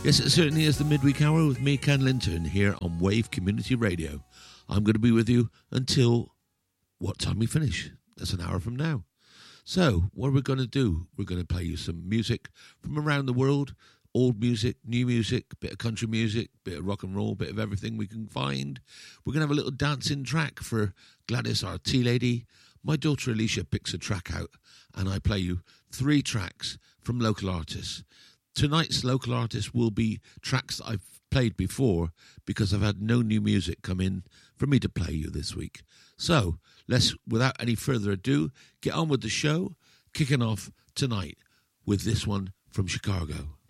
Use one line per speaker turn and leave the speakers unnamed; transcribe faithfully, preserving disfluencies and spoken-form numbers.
Yes, it certainly is the midweek hour with me, Ken Linton, here on Wave Community Radio. I'm going to be with you until what time we finish. That's an hour from now. So, what we're going to do, we're going to play you some music from around the world, old music, new music, bit of country music, bit of rock and roll, bit of everything we can find. We're going to have a little dancing track for Gladys, our tea lady. My daughter Alicia picks a track out, and I play you three tracks from local artists. Tonight's local artists will be tracks that I've played before because I've had no new music come in for me to play you this week. So, let's, without any further ado, get on with the show, kicking off tonight with this one from Chicago.